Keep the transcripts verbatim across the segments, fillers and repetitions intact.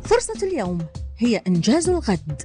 فرصة اليوم هي إنجاز الغد.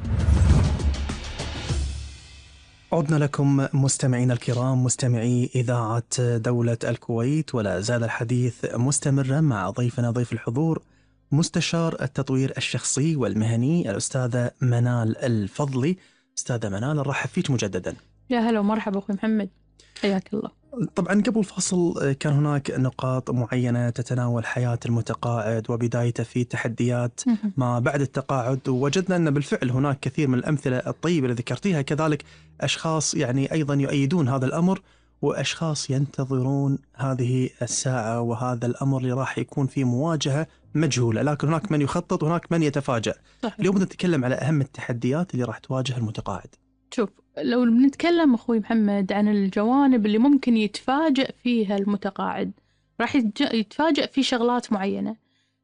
عدنا لكم مستمعين الكرام، مستمعي إذاعة دولة الكويت، ولا زال الحديث مستمرا مع ضيفنا ضيف الحضور مستشار التطوير الشخصي والمهني الأستاذة منال الفضلي. أستاذة منال، نرحب فيك مجددا. يا هلا ومرحبا أخوي محمد، حياك الله. طبعا قبل الفاصل كان هناك نقاط معينة تتناول حياة المتقاعد وبدايته في تحديات ما بعد التقاعد، ووجدنا أن بالفعل هناك كثير من الأمثلة الطيبة اللي ذكرتيها، كذلك أشخاص يعني أيضا يؤيدون هذا الأمر، وأشخاص ينتظرون هذه الساعة وهذا الأمر اللي راح يكون فيه مواجهة مجهولة، لكن هناك من يخطط وهناك من يتفاجأ. صحيح. اليوم نتكلم على أهم التحديات اللي راح تواجه المتقاعد. شوف، لو بنتكلم أخوي محمد عن الجوانب اللي ممكن يتفاجأ فيها المتقاعد، راح يتفاجأ في شغلات معينة.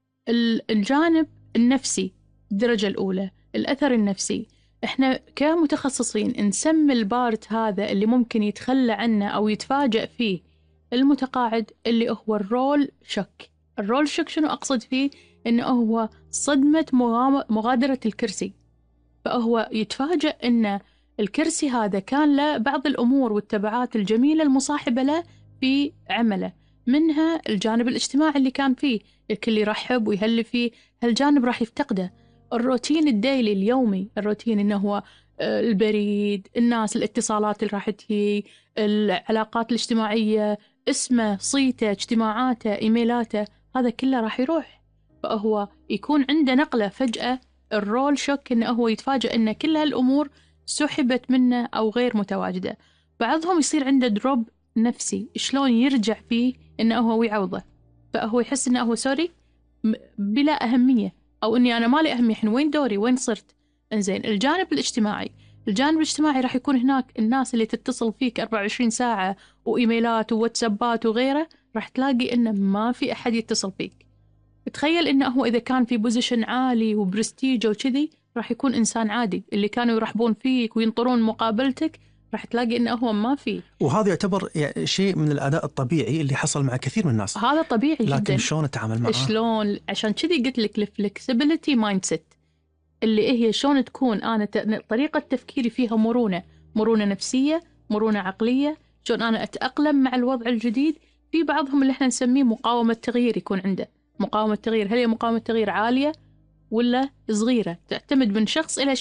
الجانب النفسي الدرجة الأولى، الأثر النفسي. إحنا كمتخصصين نسمي البارت هذا اللي ممكن يتخلى عنه أو يتفاجأ فيه المتقاعد اللي هو الرول شوك. الرول شوك شنو أقصد فيه؟ إنه هو صدمة مغادرة الكرسي. فهو يتفاجأ إن الكرسي هذا كان له بعض الأمور والتبعات الجميلة المصاحبة له في عمله، منها الجانب الاجتماعي اللي كان فيه، الكل يرحب ويهل فيه، هالجانب راح يفتقده. الروتين الديلي اليومي، الروتين إنه هو البريد، الناس، الاتصالات اللي راح تجي، العلاقات الاجتماعية، اسمه، صيته، اجتماعاته، إيميلاته، هذا كله راح يروح. فهو يكون عنده نقلة فجأة، الرول شوك، إنه هو يتفاجأ إن كل هالأمور سحبت منه أو غير متواجدة. بعضهم يصير عنده دروب نفسي، شلون يرجع فيه إنه هو يعوضه. فهو يحس إنه هو سوري بلا أهمية، أو إني أنا مالي أهمية، إحنا وين دوري، وين صرت. إنزين، الجانب الاجتماعي، الجانب الاجتماعي راح يكون هناك الناس اللي تتصل فيك أربعة وعشرين ساعة، وإيميلات وواتسابات وغيره، راح تلاقي إنه ما في أحد يتصل فيك. تخيل إنه هو إذا كان في بوزيشن عالي وبرستيجه وكذي، راح يكون إنسان عادي، اللي كانوا يرحبون فيك وينطرون مقابلتك راح تلاقي إنه هو ما فيه. وهذا يعتبر يعني شيء من الأداء الطبيعي اللي حصل مع كثير من الناس. هذا طبيعي جدا، لكن شلون نتعامل معه؟ شلون؟ عشان كذي قلت لك الفلكسبيليتي مايند سيت، اللي هي شلون تكون أنا ت... طريقة تفكيري فيها مرونة، مرونة نفسية، مرونة عقلية، شلون أنا أتأقلم مع الوضع الجديد. في بعضهم اللي احنا نسميه مقاومة تغيير، يكون عنده مقاومة تغيير. هل هي مقاومة تغيير عالية ولا صغيرة؟ تعتمد من شخص إلى